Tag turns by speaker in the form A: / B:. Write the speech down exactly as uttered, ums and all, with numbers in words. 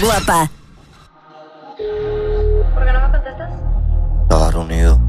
A: guapa.
B: ¿Por qué no me contestas?
C: Estaba reunido.